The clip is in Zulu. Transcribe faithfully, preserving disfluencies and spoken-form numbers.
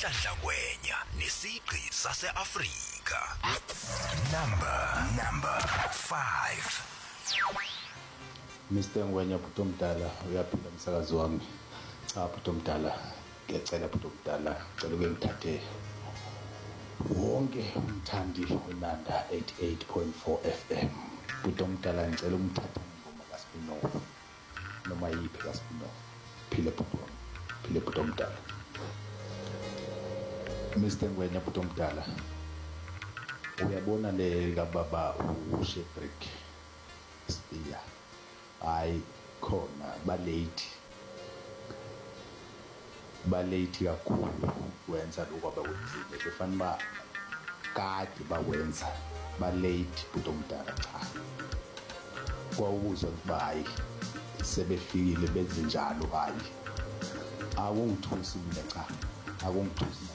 uNhlanhla Ngwenya nesigqi sase-Afrika. Number number five. Mister Ngwenya bhuti omdala, uyaphila umsakazi wami. Cha bhuti omdala, ngiyacela bhuti omdala, ngicela ube ngithathe wonke umthandi weNanda eighty-eight point four F M. Bhuti omdala, ngicela umthathe ngoma kaSpinoff noma yiphi kaSpinoff. Phile bhuti wami, phile bhuti omdala. Mister Ngwenya bhuti omdala, uyabona le kababa uShebrick Spear, hayi khona ba late ba late kakhulu wenza lokho abakwenzile. Befana ba kade bawenza ba late bhuti omdala. Cha, kwawuza ukuba hayi sebefikile benze njalo, hayi akungithusi mina, cha akungithusi.